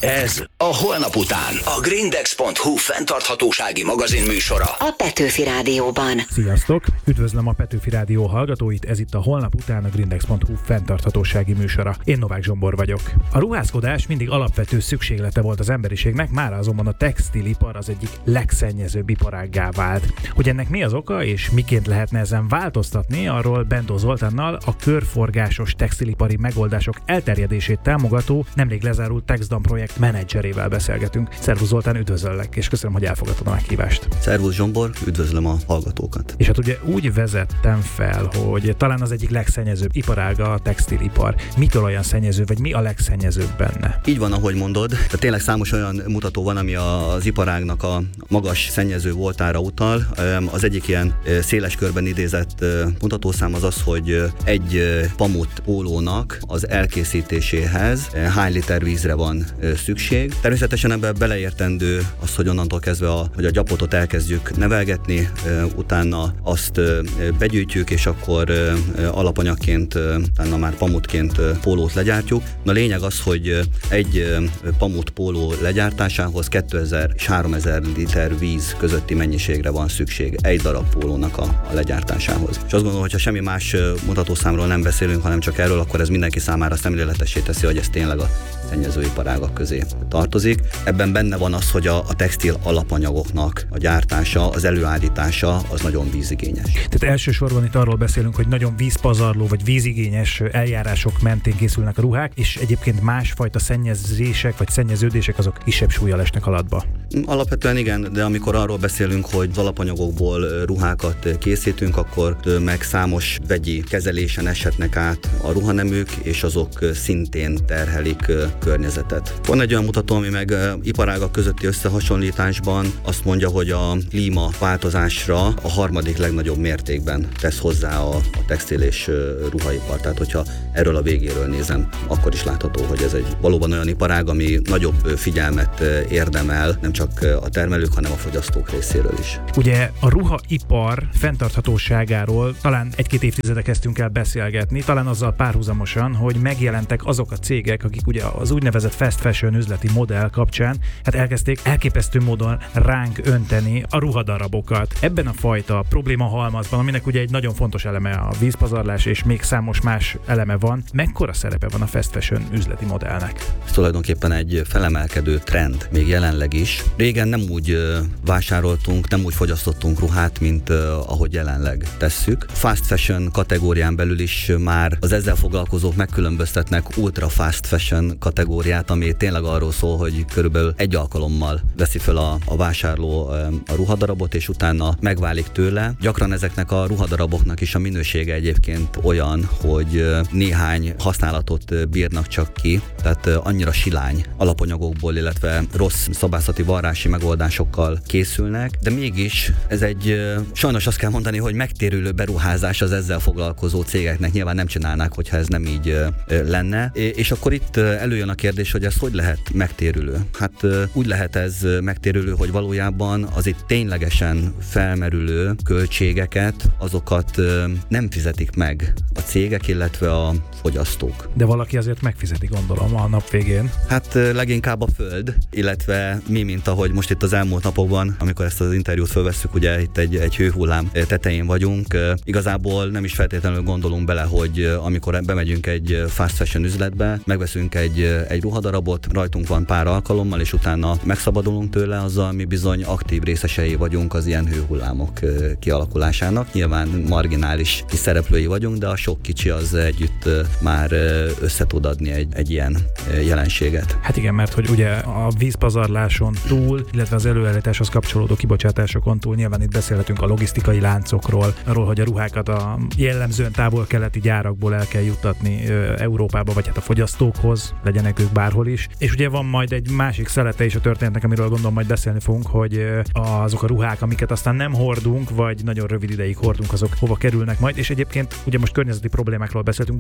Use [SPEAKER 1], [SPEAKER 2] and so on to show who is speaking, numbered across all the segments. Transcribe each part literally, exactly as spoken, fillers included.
[SPEAKER 1] Ez a Holnap után. A Grindex pont hu fenntarthatósági magazin műsora.
[SPEAKER 2] A Petőfi Rádióban.
[SPEAKER 3] Sziasztok! Üdvözlöm a Petőfi Rádió hallgatóit, ez itt a Holnap után a Grindex pont hu fenntarthatósági műsora. Én Novák Zsombor vagyok. A ruházkodás mindig alapvető szükséglete volt az emberiségnek, mára azonban a textilipar az egyik legszennyezőbb iparággá vált. Hogy ennek mi az oka és miként lehetne ezen változtatni, arról Bendó Zoltánnal, a körforgásos textilipari megoldások elterjedését támogató, nemrég lezárult TexDam projekt menedzserével beszélgetünk. Szervusz Zoltán, üdvözöllek, és köszönöm, hogy elfogadtad a meghívást.
[SPEAKER 4] Szervusz Zsombor, üdvözlöm a hallgatókat.
[SPEAKER 3] És hát ugye úgy vezettem fel, hogy talán az egyik legszennyezőbb iparága a textilipar. Mitől olyan szennyező, vagy mi a legszennyezőbb benne?
[SPEAKER 4] Így van, ahogy mondod. Tehát tényleg számos olyan mutató van, ami az iparágnak a magas szennyező voltára utal. Az egyik ilyen széles körben idézett mutatószám az az, hogy egy pamut pólónak az elkészítéséhez hány liter vízre van szükség. Természetesen ebben beleértendő az, hogy onnantól kezdve, a, hogy a gyapotot elkezdjük nevelgetni, utána azt begyűjtjük, és akkor alapanyagként, utána már pamutként pólót legyártjuk. Na lényeg az, hogy egy pamut póló legyártásához kétezer és háromezer liter víz közötti mennyiségre van szükség egy darab pólónak a, a legyártásához. És azt gondolom, hogy ha semmi más mutatószámról nem beszélünk, hanem csak erről, akkor ez mindenki számára szemléletessé teszi, hogy ez tényleg a szennyezőiparágak közé tartozik. Ebben benne van az, hogy a, a textil alapanyagoknak a gyártása, az előállítása az nagyon vízigényes.
[SPEAKER 3] Tehát elsősorban itt arról beszélünk, hogy nagyon vízpazarló vagy vízigényes eljárások mentén készülnek a ruhák, és egyébként másfajta szennyezések vagy szennyeződések azok kisebb súllyal esnek alatba.
[SPEAKER 4] Alapvetően igen, de amikor arról beszélünk, hogy az alapanyagokból ruhákat készítünk, akkor meg számos vegyi kezelésen eshetnek át a ruhaneműk, és azok szintén terhelik környezetet. Van egy olyan mutató, ami meg iparágak közötti összehasonlításban azt mondja, hogy a klímaváltozásra a harmadik legnagyobb mértékben tesz hozzá a, a textil és ruhaipar. Tehát, hogyha erről a végéről nézem, akkor is látható, hogy ez egy valóban olyan iparág, ami nagyobb figyelmet érdemel, nem csak a termelők, hanem a fogyasztók részéről is.
[SPEAKER 3] Ugye a ruhaipar fenntarthatóságáról talán egy-két évtizede kezdtünk el beszélgetni, talán azzal párhuzamosan, hogy megjelentek azok a cégek, akik ugye az úgynevezett fast fashion üzleti modell kapcsán hát elkezdték elképesztő módon ránk önteni a ruhadarabokat. Ebben a fajta problémahalmazban, aminek ugye egy nagyon fontos eleme a vízpazarlás, és még számos más eleme van, mekkora szerepe van a fast fashion üzleti modellnek?
[SPEAKER 4] Ez tulajdonképpen egy felemelkedő trend, még jelenleg is. Régen nem úgy uh, vásároltunk, nem úgy fogyasztottunk ruhát, mint uh, ahogy jelenleg tesszük. Fast fashion kategórián belül is már az ezzel foglalkozók megkülönböztetnek ultra fast fashion kategóriát, ami tényleg arról szól, hogy körülbelül egy alkalommal veszi fel a, a vásárló a ruhadarabot, és utána megválik tőle. Gyakran ezeknek a ruhadaraboknak is a minősége egyébként olyan, hogy néhány használatot bírnak csak ki, tehát annyira silány alapanyagokból, illetve rossz szabászati varrási megoldásokkal készülnek, de mégis ez egy, sajnos azt kell mondani, hogy megtérülő beruházás az ezzel foglalkozó cégeknek. Nyilván nem csinálnák, hogyha ez nem így lenne. És akkor itt előjön a kérdés, hogy ez hogy lehet megtérülő? Hát úgy lehet ez megtérülő, hogy valójában az itt ténylegesen felmerülő költségeket, azokat nem fizetik meg a cégek, illetve a fogyasztók.
[SPEAKER 3] De valaki azért megfizeti, gondolom, a nap végén.
[SPEAKER 4] Hát leginkább a föld, illetve mi, mint ahogy most itt az elmúlt napokban, amikor ezt az interjút fölvesszük, ugye itt egy, egy hőhullám tetején vagyunk. Igazából nem is feltétlenül gondolunk bele, hogy amikor bemegyünk egy fast fashion üzletbe, megveszünk egy, egy ruhadarabot, rajtunk van pár alkalommal, és utána megszabadulunk tőle, azzal mi bizony aktív részesei vagyunk az ilyen hőhullámok kialakulásának. Nyilván marginális kis szereplői vagyunk, de a sok kicsi az együtt már össze tud adni egy, egy ilyen jelenséget.
[SPEAKER 3] Hát igen, mert hogy ugye a vízpazarláson túl, illetve az előállításhoz kapcsolódó kibocsátásokon túl nyilván itt beszélhetünk a logisztikai láncokról, arról, hogy a ruhákat a jellemzően távol-keleti gyárakból el kell juttatni Európába, vagy hát a fogyasztókhoz, legyenek ők bárhol is. És ugye van majd egy másik szelete is a történetnek, amiről gondolom majd beszélni fogunk, hogy azok a ruhák, amiket aztán nem hordunk, vagy nagyon rövid ideig hordunk, azok hova kerülnek majd. És egyébként ugye most környezeti problémákról beszéltünk, de az egésznek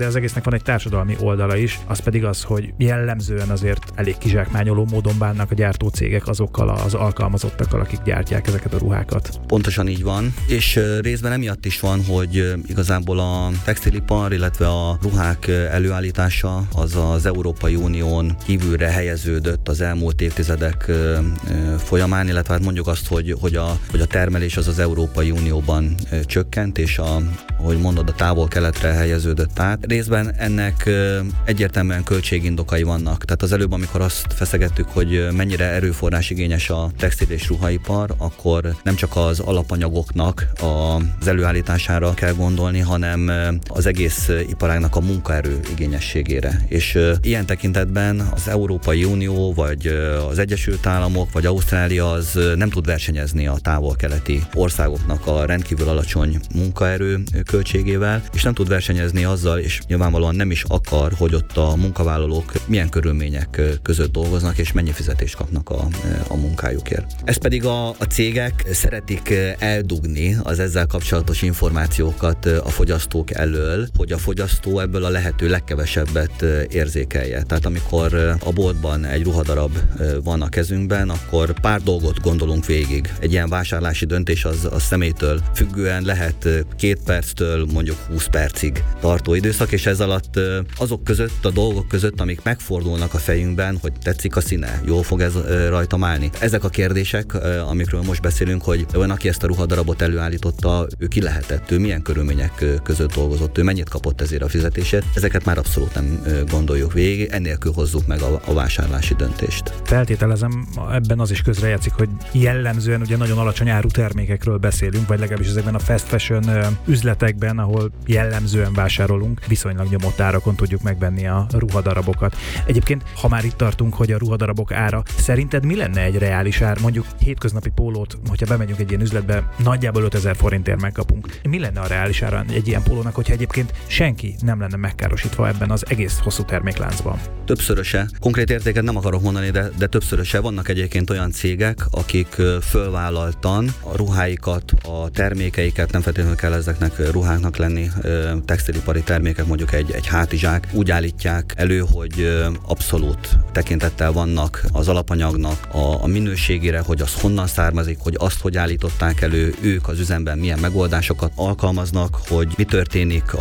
[SPEAKER 3] van egy társadalmi oldala is, az pedig az, hogy jellemzően azért elég kizsákmányoló módon bánnak a gyártócégek azokkal az alkalmazottakkal, akik gyártják ezeket a ruhákat.
[SPEAKER 4] Pontosan így van, és részben emiatt is van, hogy igazából a textilipar, illetve a ruhák előállítása az az Európai Unión kívülre helyeződött az elmúlt évtizedek folyamán, illetve hát mondjuk azt, hogy, hogy, a, hogy a termelés az az Európai Unióban csökkent, és a, ahogy mondod, a távol-keletre helyeződött át. Részben ennek egyértelműen költségindokai vannak. Tehát az előbb, amikor azt feszegettük, hogy mennyire erőforrásigényes a textil és ruhaipar, akkor nem csak az alapanyagoknak az előállítására kell gondolni, hanem az egész iparágnak a munkaerő igényességére. És ilyen tekintetben az Európai Unió, vagy az Egyesült Államok, vagy Ausztrália az nem tud versenyezni a távol-keleti országoknak a rendkívül alacsony munkaerő költségével, és nem tud versenyezni azzal, és nyilvánvalóan nem is akar, hogy ott a munkavállalók milyen körülmények között dolgoznak, és mennyi fizetést kapnak a, a munkájukért. Ezt pedig a, a cégek szeretik eldugni az ezzel kapcsolatos információkat a fogyasztók elől, hogy a fogyasztó ebből a lehető legkevesebbet érzékelje. Tehát amikor a boltban egy ruhadarab van a kezünkben, akkor pár dolgot gondolunk végig. Egy ilyen vásárlási döntés az a személytől függően lehet két perctől mondjuk húsz percig tartó időszak, és ez alatt azok között, a dolgok között, amik megfordulnak a fejünkben, hogy tetszik a színe, jól fog ez rajtam állni. Ezek a kérdések, amikről most beszélünk, hogy olyan, aki ezt a ruhadarabot előállította, ő ki lehetett, ő milyen körülmények között dolgozott, ő mennyit kapott ezért a fizetésért, ezeket már abszolút nem gondoljuk végig, ennélkül hozzuk meg a, a vásárlási döntést.
[SPEAKER 3] Feltételezem, ebben az is közrejátszik, hogy jellemzően ugye nagyon alacsony áru termékekről beszélünk, vagy legalábbis ezekben a fast fashion üzletekben, ahol jellemzően vásárolunk, viszonylag nyomott árakon tudjuk megvenni a ruhadarabokat. Egyébként, ha már itt tartunk, hogy a ruhadarabok ára, szerinted mi lenne egy reális ár? Mondjuk hétköznapi pólót, hogyha bemegyünk egy ilyen üzletbe, nagyjából ötezer forintért megkapunk. Mi lenne a reális ára egy ilyen pólónak, hogyha egyébként senki nem lenne megkárosítva ebben az egész hosszú termékláncban?
[SPEAKER 4] Többszöröse. Konkrét értéket nem akarok mondani, de, de többszöröse. Vannak egyébként olyan cégek, akik fölvállaltan a ruháikat, a termékeiket, nem feltétlenül kell ezeknek ruháknak lenni, textilipari termékek, mondjuk egy, egy hátizsák, úgy állítják elő, hogy abszolút tekintettel vannak az alapanyagnak a, a minőségére, hogy az honnan származik, hogy azt, hogy állították elő, ők az üzemben milyen megoldásokat alkalmaznak, hogy mi történik